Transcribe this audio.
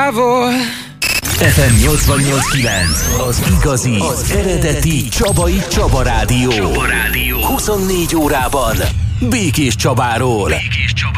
távol. FM 88.9, az igazi, az eredeti Csabai Csaba Rádió. 24 órában Békés Csabáról.